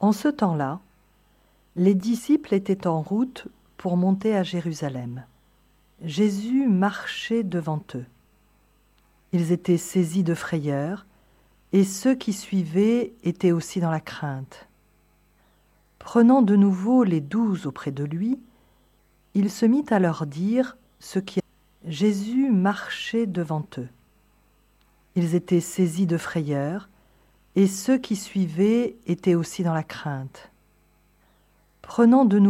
En ce temps-là, les disciples étaient en route pour monter à Jérusalem. Jésus marchait devant eux. Ils étaient saisis de frayeur, et ceux qui suivaient étaient aussi dans la crainte. Prenant de nouveau les 12 auprès de lui, il se mit à leur dire ce qui... Jésus marchait devant eux. Ils étaient saisis de frayeur, et ceux qui suivaient étaient aussi dans la crainte. Prenant de nouveau